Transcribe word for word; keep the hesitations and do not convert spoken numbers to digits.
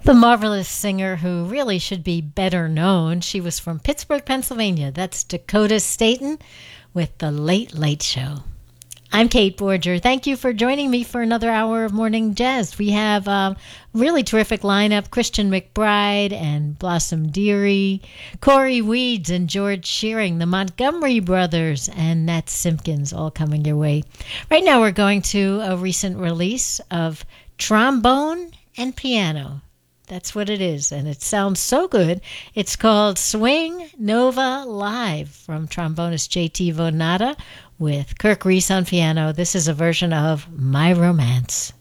The marvelous singer who really should be better known. She was from Pittsburgh, Pennsylvania. That's Dakota Staton with The Late Late Show. I'm Kate Borger. Thank you for joining me for another hour of Morning Jazz. We have a really terrific lineup. Christian McBride and Blossom Dearie, Corey Weeds and George Shearing, the Montgomery Brothers, and Nat Simpkins, all coming your way. Right now we're going to a recent release of Trombone and Piano. That's what it is, and it sounds so good. It's called Swing Nova Live from trombonist J T Vonada with Kirk Reese on piano. This is a version of My Romance.